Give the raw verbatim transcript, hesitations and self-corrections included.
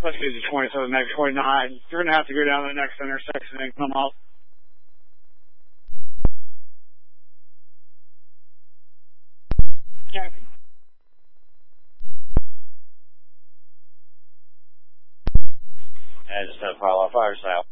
let's get to twenty-seven, next twenty-nine. You're going to have to go down to the next intersection and come up. Yeah. I just had to file off fire sale.